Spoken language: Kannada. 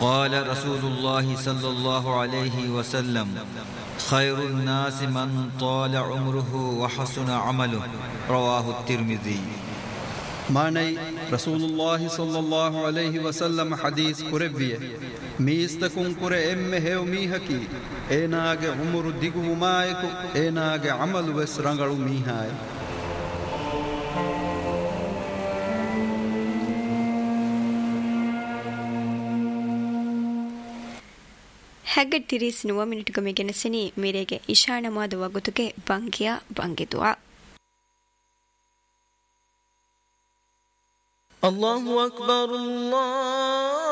قال رسول الله صلى الله عليه وسلم خير الناس من طال عمره وحسن عمله رواه الترمذي. ಮಾನೈ ರಸೂಲುಲ್ಲಾಹಿ ಸಲ್ಲಲ್ಲಾಹು ಅಲೈಹಿ ವಸಲ್ಲಂ ಹದೀಸ್ ಕುರೆವ್ವಿಯೆ ಮೀಸ್ತಕುಂ ಕುರೆ ಎಮ್ಮೆ ಹೇವ್ ಮೀಹಕಿ ಏನಾಗೆ ಉಮರು ದಿಗು ಉಮಾಯಕು ಏನಾಗೆ ಅಮಲು ವೆಸ್ ರಂಗಳು ಮೀಹಾಯ. ಹಗ್ಗಡ್ ತಿರೀಸ್ 9 ಮಿನಿಟ್ಗೆ ಗೆನಸನಿ ಮೀರೆಗೆ ಇಶಾನಮಾದ ವಗುತುಗೆ ಬಂಗಿಯ ಬಂಗಿದುವ. الله أكبر الله